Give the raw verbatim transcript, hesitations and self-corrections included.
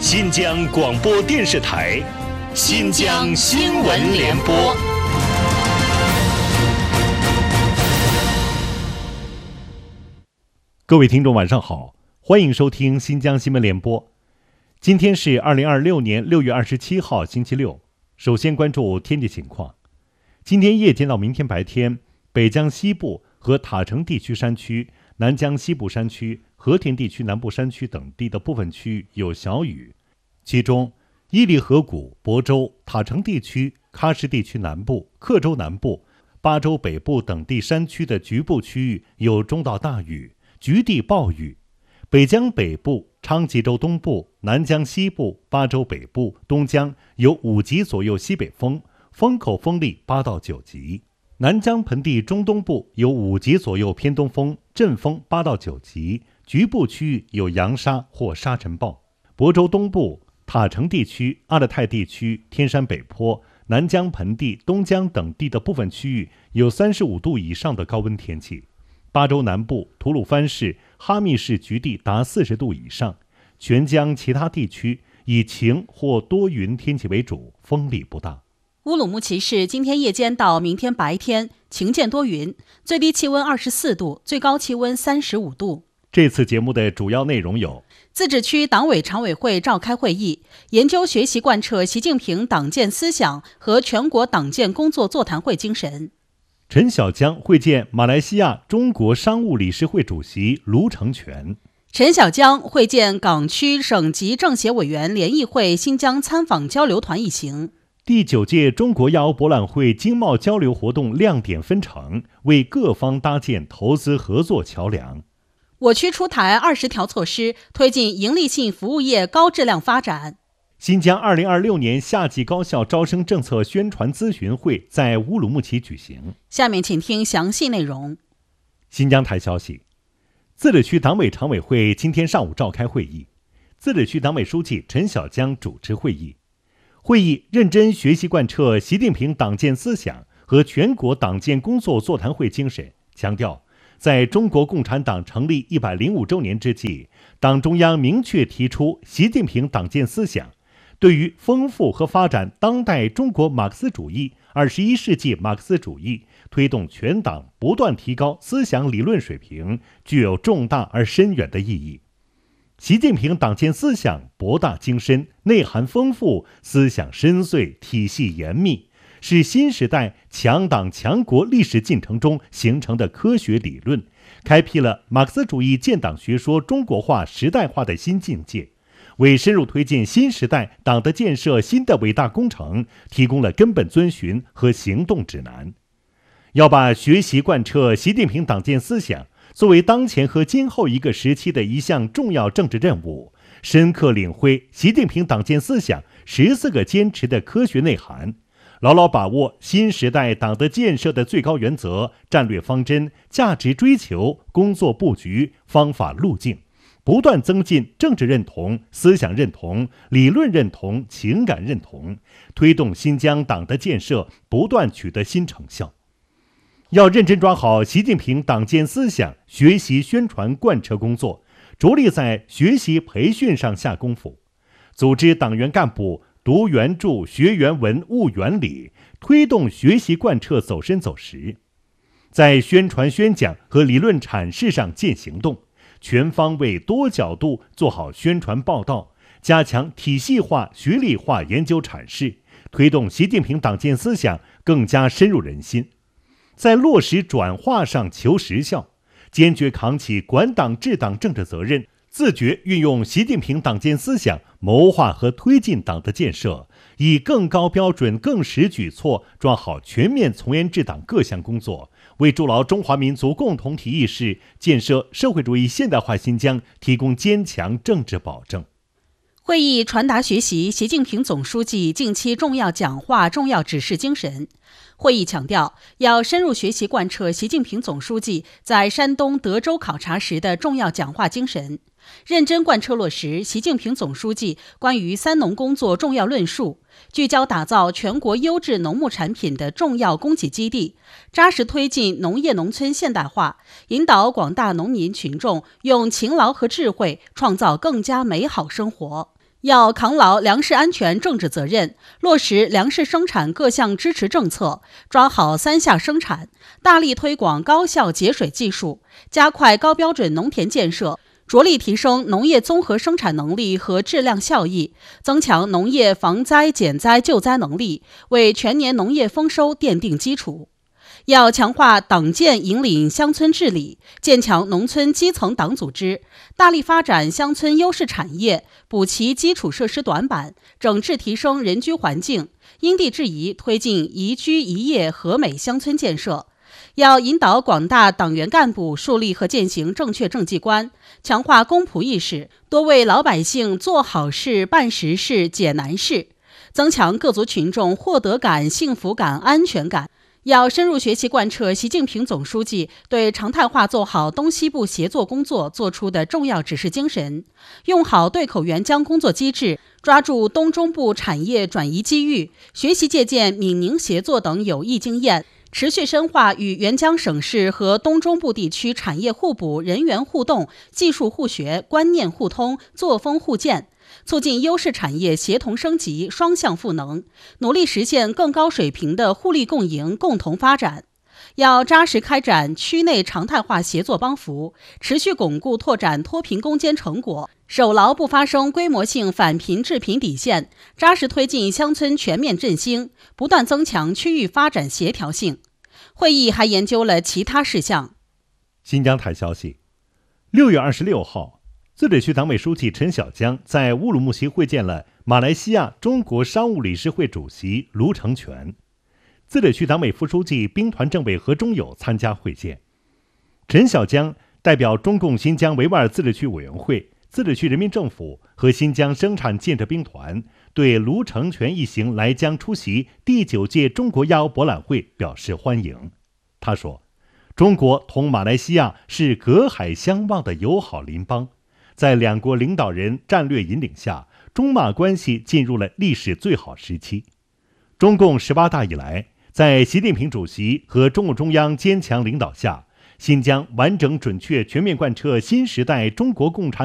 新疆广播电视台新疆新闻联播。各位听众晚上好，欢迎收听新疆新闻联播。今天是二零二六年六月二十七号星期六。首先关注天气情况。今天夜间到明天白天，北疆西部和塔城地区山区、南疆西部山区、和田地区南部山区等地的部分区域有小雨，其中伊犁河谷、亳州、塔城地区、喀什地区南部、克州南部、巴州北部等地山区的局部区域有中到大雨，局地暴雨。北疆北部、昌吉州东部、南疆西部、巴州北部、东疆有五级左右西北风，风口风力八到九级。南疆盆地中东部有五级左右偏东风，阵风八到九级，局部区域有扬沙或沙尘暴。亳州东部、塔城地区、阿勒泰地区、天山北坡、南疆盆地、东疆等地的部分区域有三十五度以上的高温天气。巴州南部、吐鲁番市、哈密市局地达四十度以上。全疆其他地区以晴或多云天气为主，风力不大。 乌鲁木齐市今天夜间到明天白天晴间多云，最低气温二十四度，最高气温三十五度。 这次节目的主要内容有： 自治区党委常委会召开会议，研究学习贯彻习近平党建思想和全国党建工作座谈会精神。 陈小江会见马来西亚中国商务理事会主席卢成全。 陈小江会见港区省级政协委员联谊会新疆参访交流团一行。 第九届中国亚欧博览会经贸交流活动亮点纷呈，为各方搭建投资合作桥梁。 我区出台二十条措施，推进营利性服务业高质量发展。 新疆二零二六年夏季高校招生政策宣传咨询会在乌鲁木齐举行。 下面请听详细内容。 新疆台消息，自治区党委常委会今天上午召开会议，自治区党委书记陈小江主持会议。会议认真学习贯彻习近平党建思想和全国党建工作座谈会精神，强调在中国共产党成立一百零五周年之际，党中央明确提出习近平党建思想，对于丰富和发展当代中国马克思主义、二十一世纪马克思主义，推动全党不断提高思想理论水平，具有重大而深远的意义。习近平党建思想博大精深，内涵丰富，思想深邃，体系严密，是新时代强党强国历史进程中形成的科学理论，开辟了马克思主义建党学说中国化时代化的新境界，为深入推进新时代党的建设新的伟大工程提供了根本遵循和行动指南。要把学习贯彻习近平党建思想作为当前和今后一个时期的一项重要政治任务，深刻领会习近平党建思想十四个坚持的科学内涵，牢牢把握新时代党的建设的最高原则、战略方针、价值追求、工作布局、方法路径，不断增进政治认同、思想认同、理论认同、情感认同，推动新疆党的建设不断取得新成效。要认真抓好习近平党建思想学习宣传贯彻工作，着力在学习培训上下功夫，组织党员干部读原著、学原文、悟原理，推动学习贯彻走深走实，在宣传宣讲和理论阐释上见行动，全方位多角度做好宣传报道，加强体系化学理化研究阐释，推动习近平党建思想更加深入人心。在落实转化上求实效，坚决扛起管党治党政治责任，自觉运用习近平党建思想谋划和推进党的建设，以更高标准、更实举措抓好全面从严治党各项工作，为筑牢中华民族共同体意识、建设社会主义现代化新疆提供坚强政治保证。 会议传达学习习近平总书记近期重要讲话、重要指示精神。会议强调，要深入学习贯彻习近平总书记在山东德州考察时的重要讲话精神，认真贯彻落实习近平总书记关于三农工作重要论述，聚焦打造全国优质农牧产品的重要供给基地，扎实推进农业农村现代化，引导广大农民群众用勤劳和智慧创造更加美好生活。 要扛牢粮食安全政治责任，落实粮食生产各项支持政策，抓好三下生产，大力推广高效节水技术，加快高标准农田建设，着力提升农业综合生产能力和质量效益，增强农业防灾减灾救灾能力，为全年农业丰收奠定基础。要强化党建引领乡村治理，建强农村基层党组织，大力发展乡村优势产业，补齐基础设施短板，整治提升人居环境，因地制宜推进宜居宜业和美乡村建设。要引导广大党员干部树立和践行正确政绩观，强化公仆意识，多为老百姓做好事、办实事、解难事，增强各族群众获得感、幸福感、安全感。要深入学习贯彻习近平总书记对常态化做好东西部协作工作作出的重要指示精神，用好对口援疆工作机制，抓住东中部产业转移机遇，学习借鉴闽宁协作等有益经验，持续深化与援疆省市和东中部地区产业互补、人员互动、技术互学、观念互通、作风互鉴，促进优势产业协同升级、双向赋能，努力实现更高水平的互利共赢、共同发展。要扎实开展区内常态化协作帮扶，持续巩固拓展脱贫攻坚成果，守牢不发生规模性反贫致贫底线，扎实推进乡村全面振兴，不断增强区域发展协调性。会议还研究了其他事项。 新疆台消息，六月二十六号，自治区党委书记陈小江在乌鲁木齐会见了马来西亚中国商务理事会主席卢成全。自治区党委副书记、兵团政委何忠友参加会见。陈小江代表中共新疆维吾尔自治区委员会、自治区人民政府和新疆生产建设兵团对卢成全一行来疆出席第九届中国亚欧博览会表示欢迎。他说，中国同马来西亚是隔海相望的友好邻邦，在两国领导人战略引领下，中马关系进入了历史最好时期。中共十八大以来，在习近平主席和中共中央坚强领导下，新疆完整准确全面贯彻新时代中国共产